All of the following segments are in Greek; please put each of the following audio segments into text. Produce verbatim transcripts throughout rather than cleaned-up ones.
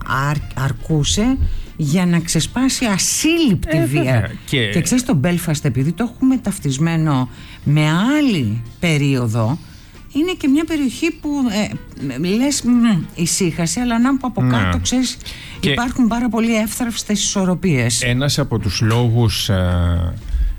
αρ, αρκούσε για να ξεσπάσει ασύλληπτη ε, βία. Και, και ξέρεις, το Belfast, επειδή το έχουμε ταυτισμένο με άλλη περίοδο, είναι και μια περιοχή που ε, λες μ, ησύχασε, αλλά να που από κάτω, ναι, ξέρεις, και υπάρχουν πάρα πολύ εύθραυστες ισορροπίες. Ένας από τους λόγους ε,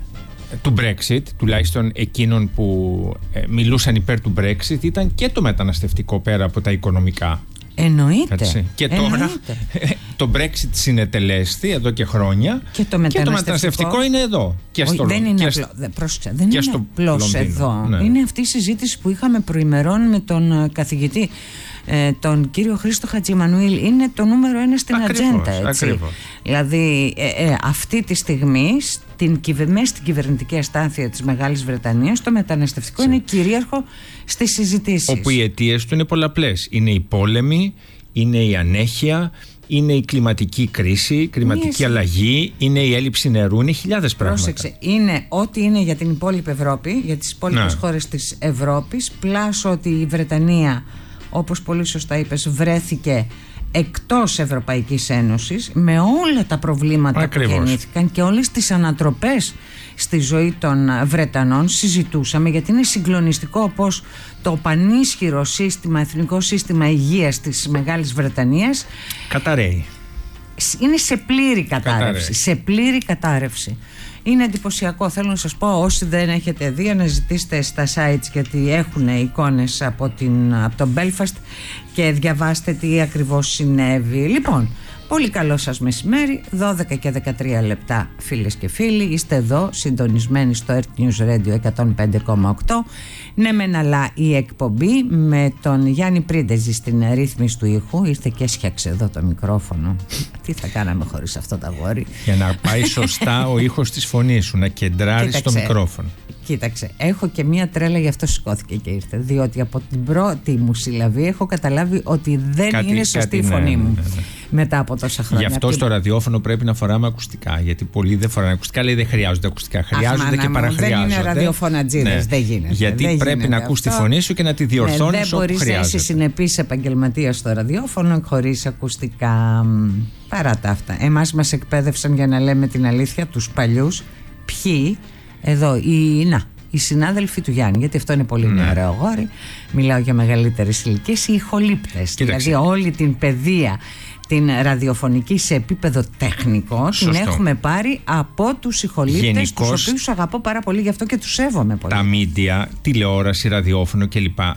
του Brexit, τουλάχιστον εκείνων που ε, μιλούσαν υπέρ του Brexit, ήταν και το μεταναστευτικό πέρα από τα οικονομικά. Εννοείται. Έτσι. Και τώρα Εννοείται. το Brexit συνετελέστη εδώ και χρόνια και το μεταναστευτικό, και το μεταναστευτικό είναι εδώ. Και όχι, στο, δεν είναι, και απλό, δε, πρόσεξε, δεν και είναι απλώς εδώ. Ναι. Είναι αυτή η συζήτηση που είχαμε προημερών με τον καθηγητή, ε, τον κύριο Χρήστο Χατζημανουήλ. Είναι το νούμερο ένα στην ατζέντα. Ακριβώς. Δηλαδή ε, ε, αυτή τη στιγμή στην, μέσα στην κυβερνητική αστάθεια της Μεγάλης Βρετανίας, το μεταναστευτικό είναι κυρίαρχο στις συζητήσεις. Όπου οι αιτίες του είναι πολλαπλές. Είναι οι πόλεμοι, είναι η ανέχεια, είναι η κλιματική κρίση, η κλιματική είναι αλλαγή, είναι η έλλειψη νερού, είναι χιλιάδες πράγματα. Πρόσεξε, είναι ό,τι είναι για την υπόλοιπη Ευρώπη, για τις υπόλοιπες χώρες της Ευρώπης, πλάς ότι η Βρετανία, όπως πολύ σωστά είπες, βρέθηκε εκτός Ευρωπαϊκής Ένωσης με όλα τα προβλήματα Ακριβώς. που γεννήθηκαν και όλες τις ανατροπές στη ζωή των Βρετανών. Συζητούσαμε, γιατί είναι συγκλονιστικό πως το πανίσχυρο σύστημα, εθνικό σύστημα υγείας της Μεγάλης Βρετανίας καταραίει. Είναι σε πλήρη κατάρρευση, καταραίει. σε πλήρη κατάρρευση. Είναι εντυπωσιακό. Θέλω να σας πω, όσοι δεν έχετε δει, αναζητήστε στα sites, γιατί έχουν εικόνες από, την, από το Belfast, και διαβάστε τι ακριβώς συνέβη. Λοιπόν, πολύ καλό σας μεσημέρι, δώδεκα και δεκατρία λεπτά, φίλες και φίλοι. Είστε εδώ συντονισμένοι στο Earth News Radio εκατόν πέντε κόμμα οκτώ. Ναι μεν, αλλά η εκπομπή με τον Γιάννη Πρίντεζη στην ρύθμιση του ήχου. Ήρθε και έσχιαξε εδώ το μικρόφωνο. Τι θα κάναμε χωρίς αυτό το αγόρι. Για να πάει σωστά ο ήχος της φωνής σου, να κεντράρει στο μικρόφωνο. Κοίταξε, έχω και μία τρέλα, γι' αυτό σηκώθηκε και ήρθε. Διότι από την πρώτη μου συλλαβή έχω καταλάβει ότι δεν κάτι, είναι σωστή η φωνή ναι, μου. Ναι, ναι. Μετά από τόσα χρόνια. Γι' αυτό και... στο ραδιόφωνο πρέπει να φοράμε ακουστικά. Γιατί πολλοί δεν φοράνε ακουστικά, λέει δεν χρειάζονται ακουστικά. Χρειάζονται Αχ, και παραχρειάζονται. Δεν είναι ραδιοφωνατζίδες, ναι. δεν γίνεται. Γιατί δεν πρέπει γίνεται να ακούς τη φωνή σου και να τη διορθώνεις ναι, όπου χρειάζεται. Δεν μπορείς να είσαι συνεπής επαγγελματίας στο ραδιόφωνο χωρίς ακουστικά. Παρά τα αυτά. Εμάς μας εκπαίδευσαν, για να λέμε την αλήθεια, τους παλιούς, ποιοι εδώ οι. Να, οι συνάδελφοι του Γιάννη, γιατί αυτό είναι πολύ ναι. ωραίο αγόρι. Μιλάω για μεγαλύτερες ηλικίες, οι ηχολήπτες. Δηλαδή όλη την παιδεία, την ραδιοφωνική σε επίπεδο τεχνικό, Σωστό. την έχουμε πάρει από τους ηχολήπτες, Γενικώς, τους οποίους αγαπώ πάρα πολύ, γι' αυτό και τους σέβομαι πολύ. Τα μίντια, τηλεόραση, ραδιόφωνο κλπ. Ε,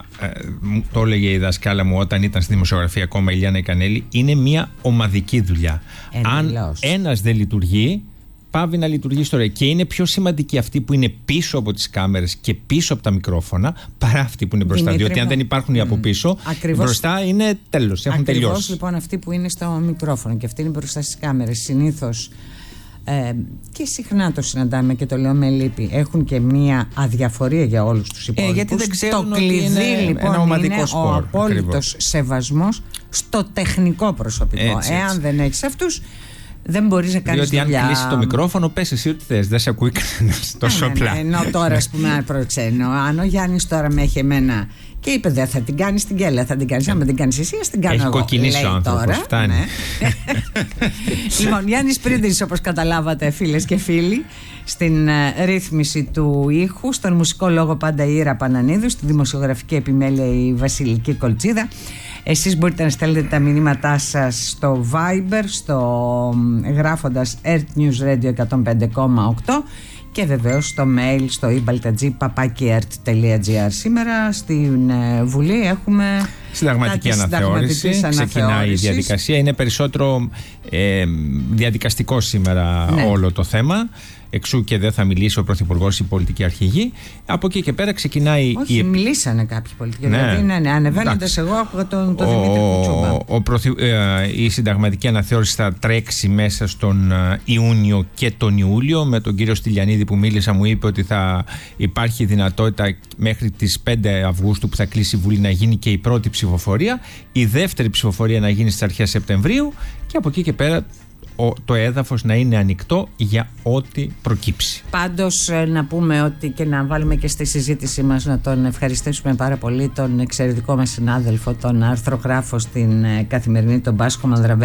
το έλεγε η δασκάλα μου όταν ήταν στη δημοσιογραφία ακόμα, η Ηλιάνα Ικανέλη, είναι μια ομαδική δουλειά. Εντελώς. Αν ένας δεν λειτουργεί, πάβει να λειτουργεί ιστορία. Και είναι πιο σημαντική αυτή που είναι πίσω από τις κάμερες και πίσω από τα μικρόφωνα παρά αυτή που είναι μπροστά. Δημήτρη, διότι αν δεν υπάρχουν οι από πίσω, ακριβώς, μπροστά είναι τέλος, έχουν τελειώσει. Ακριβώς λοιπόν αυτοί που είναι στο μικρόφωνο και αυτοί είναι μπροστά στις κάμερες, συνήθως ε, και συχνά το συναντάμε και το λέω με λύπη, έχουν και μία αδιαφορία για όλους τους υπόλοιπους. Ε, γιατί δεν ξέρουν το κλειδί είναι λοιπόν ένα ομαδικό είναι σπορ, ο απόλυτος ακριβώς. σεβασμός στο τεχνικό προσωπικό. Έτσι, Εάν έτσι. δεν έχεις αυτούς, δεν μπορείς να κάνεις διότι δουλειά. αν κλείσεις το μικρόφωνο, πες εσύ ό,τι θες. Δεν σε ακούει κανένας τόσο απλά. Ναι, ναι, ενώ τώρα, ας πούμε, προξένω, αν ο Γιάννης τώρα με έχει εμένα και είπε δεν θα την κάνεις την Κέλα, θα την κάνεις. Αν δεν την κάνεις εσύ, ας την κάνω έχει εγώ. Έχει κοκκινήσει ο άνθρωπος, φτάνει. Ναι. Λοιπόν, Γιάννης Πρίντεζης, όπως καταλάβατε, φίλες και φίλοι, στην uh, ρύθμιση του ήχου, στον μουσικό λόγο πάντα η Ήρα Πανανίδου, στη δημοσιογραφική επιμέλεια η Βασιλική Κολτσίδα. Εσείς μπορείτε να στέλνετε τα μηνύματά σας στο Viber, στο, γράφοντας Earth News Radio εκατόν πέντε κόμμα οκτώ, και βεβαίως στο mail στο ibaltag παπάκι ert τελεία gr. Σήμερα στην ε, Βουλή έχουμε συνταγματική αναθεώρηση. Ξεκινάει η διαδικασία. Είναι περισσότερο ε, διαδικαστικό σήμερα ναι. όλο το θέμα. Εξού και δεν θα μιλήσει ο Πρωθυπουργός, η πολιτική αρχηγή. Από εκεί και πέρα ξεκινάει. Όχι, η... μιλήσανε κάποιοι πολιτικοί. Ναι. Δηλαδή, ναι, ναι, ανεβαίνοντας, εγώ άκουγα τον, τον ο... Δημήτρη Κουτσούμπα. Ο Πρωθυ... ε, η συνταγματική αναθεώρηση θα τρέξει μέσα στον ε, Ιούνιο και τον Ιούλιο. Με τον κύριο Στυλιανίδη που μίλησα, μου είπε ότι θα υπάρχει δυνατότητα μέχρι τις πέντε Αυγούστου που θα κλείσει η Βουλή να γίνει και η πρώτη ψηφοφορία. Η δεύτερη ψηφοφορία να γίνει στις αρχές Σεπτεμβρίου. Και από εκεί και πέρα το έδαφος να είναι ανοιχτό για ό,τι προκύψει. Πάντως να πούμε ότι και να βάλουμε και στη συζήτησή μας να τον ευχαριστήσουμε πάρα πολύ τον εξαιρετικό μας συνάδελφο, τον αρθρογράφο στην Καθημερινή, τον Πάσχο Μανδραβέλη.